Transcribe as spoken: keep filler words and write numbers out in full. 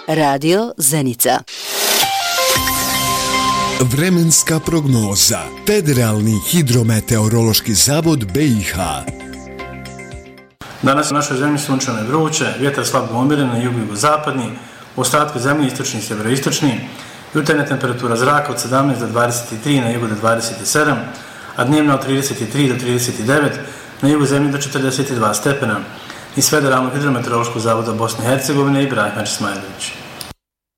Radio Zenica. Vremenska prognoza. Federalni hidrometeorološki zavod B i H. Danas u našoj zemlji sunčano je vruće, vjetar slabo umjeren na jugu i jugozapadni, u ostatku zemlje istočni i sjeveroistočni, jutarnja temperatura zraka od sedamnaest do dvadeset tri, na jugu do dvadeset sedam, a dnevna od trideset tri do trideset devet, na jugu zemlje do četrdeset dva stepena. Iz Federalnog hidrometeorološkog zavoda Bosne i Hercegovine, Ibrahim Ismailović.